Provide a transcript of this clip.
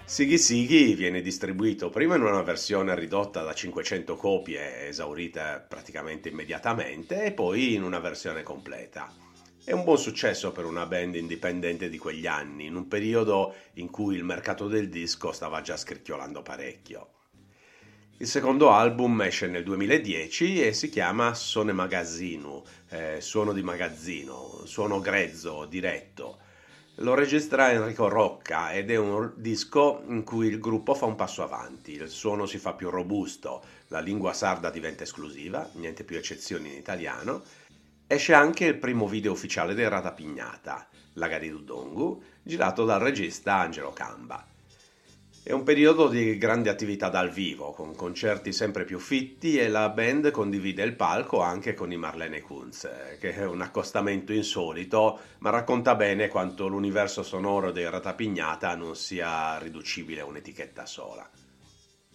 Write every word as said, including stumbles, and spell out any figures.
Sighi Sighi viene distribuito prima in una versione ridotta da cinquecento copie, esaurita praticamente immediatamente, e poi in una versione completa. È un buon successo per una band indipendente di quegli anni, in un periodo in cui il mercato del disco stava già scricchiolando parecchio. Il secondo album esce nel duemiladieci e si chiama Sone Magazzino, eh, suono di magazzino, suono grezzo, diretto. Lo registra Enrico Rocca ed è un disco in cui il gruppo fa un passo avanti, il suono si fa più robusto, la lingua sarda diventa esclusiva, niente più eccezioni in italiano. Esce anche il primo video ufficiale dei Ratapignata, Lagari Dudongu, girato dal regista Angelo Camba. È un periodo di grande attività dal vivo, con concerti sempre più fitti e la band condivide il palco anche con i Marlene Kunz, eh, che è un accostamento insolito, ma racconta bene quanto l'universo sonoro dei Ratapignata non sia riducibile a un'etichetta sola.